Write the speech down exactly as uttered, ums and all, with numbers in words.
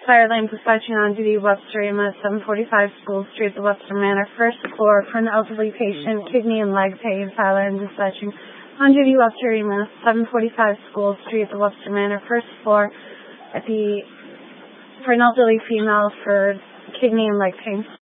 Fire Lane Dispatching on duty, Webster E M S, seven forty-five School Street, the Webster Manor, first floor, for an elderly patient, kidney and leg pain. Fire Lane Dispatching on duty, Webster E M S, seven forty-five School Street, the Webster Manor, first floor, at the for an elderly female for kidney and leg pain.